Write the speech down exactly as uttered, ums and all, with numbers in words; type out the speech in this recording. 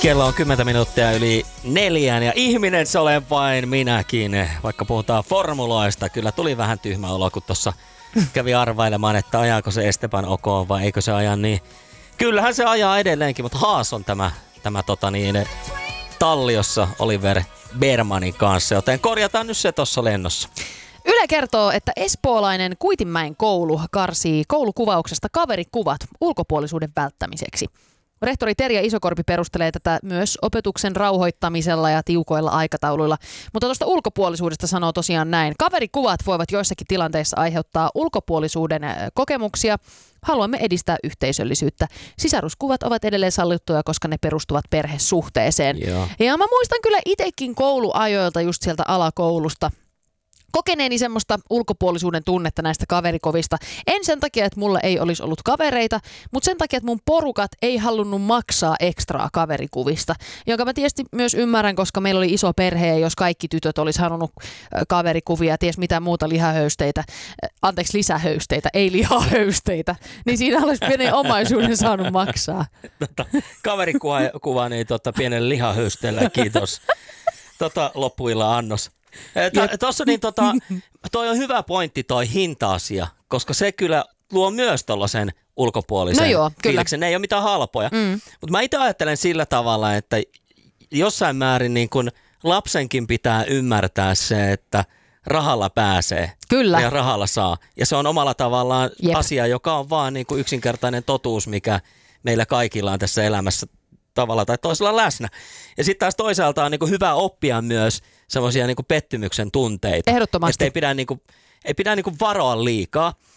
Kello on kymmenen minuuttia yli neljään ja ihminen se olen vain minäkin. Vaikka puhutaan formuloista, kyllä tuli vähän tyhmä olo, kun tuossa kävi arvailemaan, että ajaako se Esteban Ocon vai eikö se aja niin. Kyllähän se ajaa edelleenkin, mutta Haas on tämä, tämä tota niin, talliossa Oliver Bermanin kanssa, joten korjataan nyt se tuossa lennossa. Yle kertoo, että espoolainen Kuitinmäen koulu karsii koulukuvauksesta kaverikuvat ulkopuolisuuden välttämiseksi. Rehtori Terja Isokorpi perustelee tätä myös opetuksen rauhoittamisella ja tiukoilla aikatauluilla. Mutta tuosta ulkopuolisuudesta sanoo tosiaan näin. Kaverikuvat voivat joissakin tilanteissa aiheuttaa ulkopuolisuuden kokemuksia. Haluamme edistää yhteisöllisyyttä. Sisaruskuvat ovat edelleen sallittuja, koska ne perustuvat perhesuhteeseen. Joo. Ja mä muistan kyllä itsekin kouluajoilta just sieltä alakoulusta kokeneeni semmoista ulkopuolisuuden tunnetta näistä kaverikovista. En sen takia, että mulla ei olisi ollut kavereita, mutta sen takia, että mun porukat ei halunnut maksaa ekstraa kaverikuvista. Jonka mä tietysti myös ymmärrän, koska meillä oli iso perhe ja jos kaikki tytöt olisi halunnut kaverikuvia, ties mitä muuta lihahöysteitä, anteeksi lisähöysteitä, ei lihahöysteitä, niin siinä olisi pienen omaisuuden saanut maksaa. Tota, kaverikuva niin tota, pienen lihahöysteellä, kiitos. Tota, loppuilla annos. Tuossa niin tota, toi on hyvä pointti toi hinta-asia, koska se kyllä luo myös tollaisen ulkopuolisen no joo, fiiliksen. Ne ei ole mitään halpoja. Mm. Mutta mä itse ajattelen sillä tavalla, että jossain määrin niin kun lapsenkin pitää ymmärtää se, että rahalla pääsee kyllä. ja rahalla saa. Ja se on omalla tavallaan Jep. asia, joka on vaan niin kuin yksinkertainen totuus, mikä meillä kaikilla on tässä elämässä tavalla tai toisella läsnä. Ja sitten taas toisaalta on niin kuin hyvä oppia myös semmoisia niin kuin pettymyksen tunteita. Ehdottomasti. Että ei pidä, niin kuin, ei pidä niin kuin varoa liikaa.